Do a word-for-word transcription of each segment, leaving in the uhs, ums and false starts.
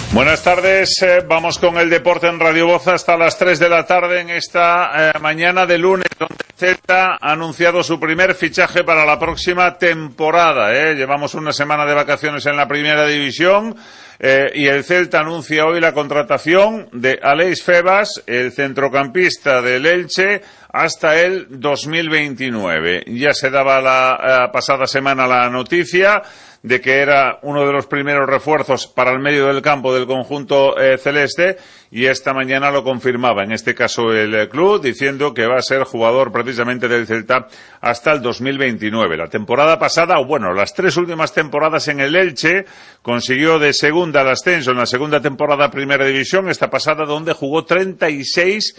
Buenas tardes, eh, vamos con el deporte en Radio Voz hasta las tres de la tarde en esta eh, mañana de lunes, donde Celta ha anunciado su primer fichaje para la próxima temporada. Eh. Llevamos una semana de vacaciones en la primera división eh, y el Celta anuncia hoy la contratación de Aleix Febas, el centrocampista del Elche, hasta el dos mil veintinueve. Ya se daba la eh, pasada semana la noticia de que era uno de los primeros refuerzos para el medio del campo del conjunto eh, celeste, y esta mañana lo confirmaba, en este caso el eh, club, diciendo que va a ser jugador precisamente del Celta hasta el dos mil veintinueve. La temporada pasada, o bueno, las tres últimas temporadas en el Elche, consiguió de segunda al ascenso en la segunda temporada Primera División, esta pasada donde jugó treinta y seis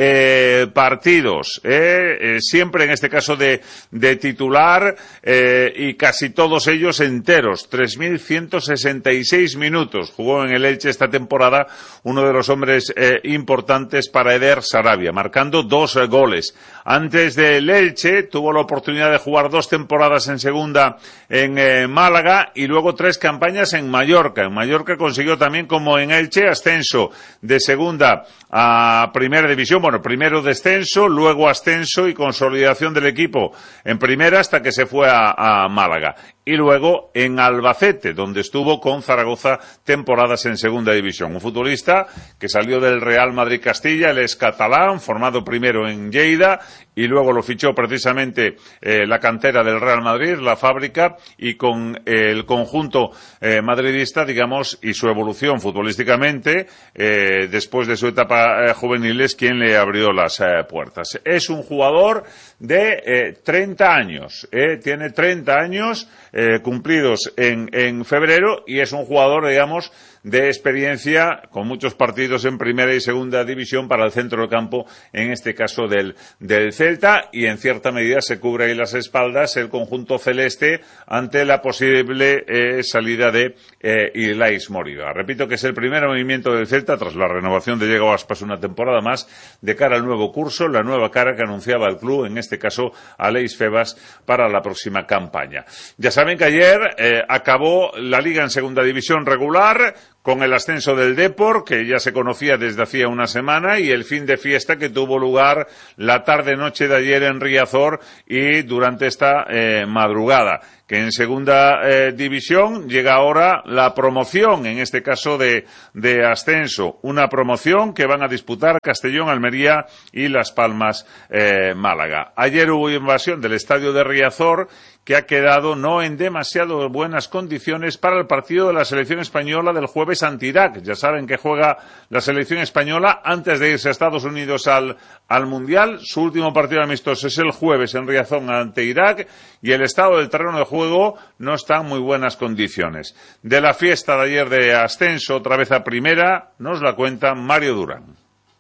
eh, partidos, eh, eh, siempre en este caso de, de titular, eh, y casi todos ellos enteros, tres mil ciento sesenta y seis minutos jugó en el Elche esta temporada, uno de los hombres eh, importantes para Eder Sarabia, marcando dos eh, goles. Antes del Elche tuvo la oportunidad de jugar dos temporadas en segunda en eh, Málaga y luego tres campañas en Mallorca. En Mallorca consiguió también, como en Elche, ascenso de segunda a Primera División, bueno, primero descenso, luego ascenso y consolidación del equipo en primera hasta que se fue a, a Málaga. Y luego en Albacete, donde estuvo con Zaragoza temporadas en segunda división. Un futbolista que salió del Real Madrid Castilla, él es catalán, formado primero en Lleida, y luego lo fichó precisamente eh, la cantera del Real Madrid, la fábrica, y con eh, el conjunto eh, madridista, digamos, y su evolución futbolísticamente, eh, después de su etapa eh, juvenil, es quien le abrió las eh, puertas. Es un jugador de eh, treinta años, eh, tiene treinta años eh, cumplidos en, en febrero, y es un jugador, digamos, de experiencia, con muchos partidos en primera y segunda división para el centro del campo, en este caso del, del Celta, y en cierta medida se cubre ahí las espaldas el conjunto celeste ante la posible eh, salida de eh, Ilais Moriba. Repito que es el primer movimiento del Celta tras la renovación de Diego Aspas una temporada más, de cara al nuevo curso, la nueva cara que anunciaba el club, en este caso Aleix Febas, para la próxima campaña. Ya saben que ayer eh, acabó la Liga en segunda división regular, con el ascenso del Depor, que ya se conocía desde hacía una semana, y el fin de fiesta que tuvo lugar la tarde-noche de ayer en Riazor y durante esta eh, madrugada. Que en segunda eh, división llega ahora la promoción, en este caso de, de ascenso. Una promoción que van a disputar Castellón, Almería y Las Palmas, eh, Málaga. Ayer hubo invasión del estadio de Riazor, que ha quedado no en demasiado buenas condiciones para el partido de la selección española del jueves ante Irak. Ya saben que juega la selección española antes de irse a Estados Unidos al, al Mundial. Su último partido amistoso es el jueves en Riazor ante Irak, y el estado del terreno de juego no está en muy buenas condiciones. De la fiesta de ayer de ascenso otra vez a primera, nos la cuenta Mario Durán.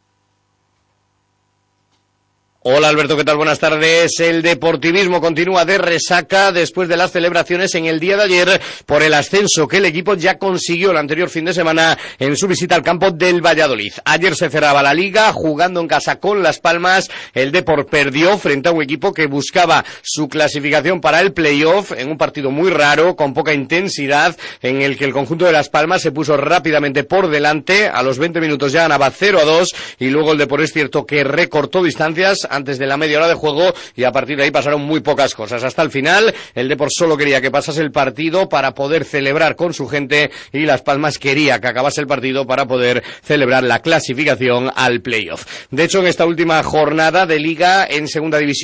Hola Alberto, ¿qué tal? Buenas tardes. El deportivismo continúa de resaca después de las celebraciones en el día de ayer por el ascenso que el equipo ya consiguió el anterior fin de semana en su visita al campo del Valladolid. Ayer se cerraba la liga jugando en casa con Las Palmas. El Depor perdió frente a un equipo que buscaba su clasificación para el playoff en un partido muy raro, con poca intensidad, en el que el conjunto de Las Palmas se puso rápidamente por delante. A los veinte minutos ya ganaba cero a dos, y luego el Depor es cierto que recortó distancias antes de la media hora de juego, y a partir de ahí pasaron muy pocas cosas. Hasta el final, el Depor solo quería que pasase el partido para poder celebrar con su gente, y Las Palmas quería que acabase el partido para poder celebrar la clasificación al playoff. De hecho, en esta última jornada de liga en segunda división,